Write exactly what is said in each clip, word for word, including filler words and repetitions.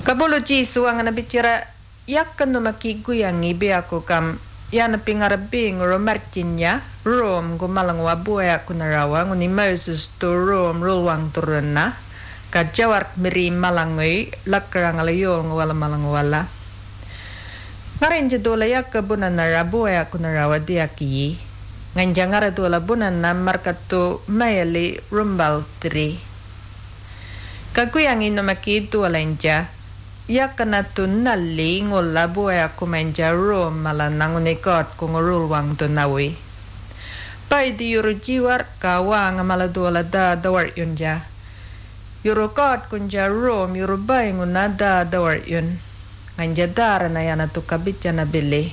Kabolo jisu ang nabicara yakkan no makigu yang ibe ako kam yana pingarabi ngoro Martinya rom go malangwa buaya kunarawa nguni Moses to rom rolwang turuna ka jawar miri malangoy lakrang alayo ngwala malangwala ngarin jadola yakka bunanara buaya kunarawa diaki nganjangara dola bunana markato mayali rumbal tri kaguyang ino makitu alenja yakana tu nalli ngolla buaya kumenja rom malanang unikot kung rulwang tu nawi pai di yuru jiwar kawang maladola da dawar yun ja yuru kot kunja rom yuru bay nguna da dawar yun nganja dara na yana tu kabitja na bili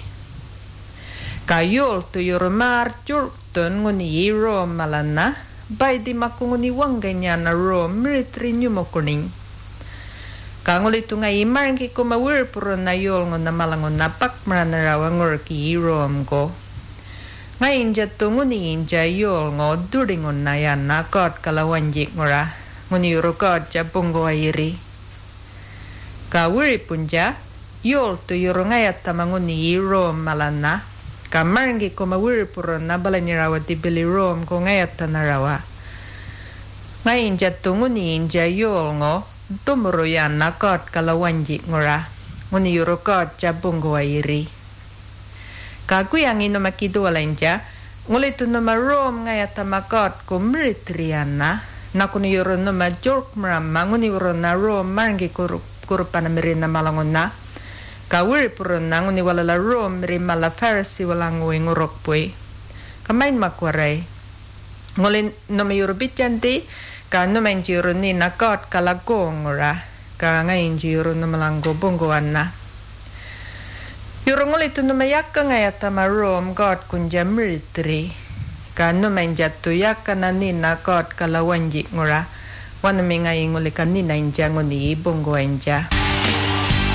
kayul tu yuru mar chultun nguni rom malana bai di makunguni wangganya na rom miritri nyumo kuning kanguli tu ngai marang ki ko mawir puro na yol ngon na malangon na pak marana rawa ngor ki rom ko ngai inja tu nguni inja yol ngo duringon na yan na kot kalawanjik ngora nguni uro kot ja bungo airi ka wiri punja yol tu yuro ngayat tamanguni rom malana ka marang ki ko mawir puro na balani rawa tibili rom ko ngayat na rawa ngai inja tu nguni inja yol ngo tumuro yan na kot kalawanjik ngora nguni yuro kot ja bungo airi kaguyang ino makidua lenja nguli tu nama rom ngaya tamakot ko miritriana na kuni yuro nama jork mrama nguni yuro na rom marangi kurupana mirina malangon na kawiri puro na nguni walala rom miri mala farisi walangoy ngurok pui kamain makwaray nguli nama yuro bityanti ka numen jiro ni na kot kalagong ora ka ngayon jiro na malanggo bungguan na yuro ngulit tu numayak ka ngaya tamarom kot kunja miritri ka numen jatu yakka na ni na kot kalawanjik ngora wana mi ngayon nguli ka ni na inja nguni bungguan ja